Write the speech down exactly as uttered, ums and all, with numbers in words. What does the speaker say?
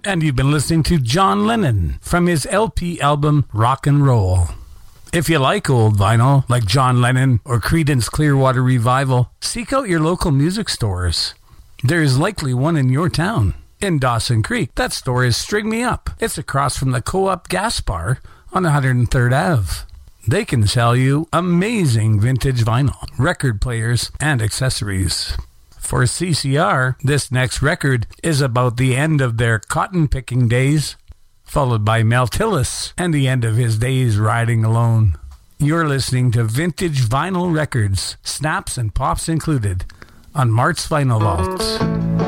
and you've been listening to John Lennon from his L P album Rock and Roll. If you like old vinyl, like John Lennon or Creedence Clearwater Revival, seek out your local music stores. There is likely one in your town. In Dawson Creek, that store is String Me Up. It's across from the Co-op Gas Bar on one hundred third Avenue. They can sell you amazing vintage vinyl, record players, and accessories. For C C R, this next record is about the end of their cotton-picking days, followed by Mel Tillis and the end of his days riding alone. You're listening to Vintage Vinyl Records, snaps and pops included, on Mart's Vinyl Vault.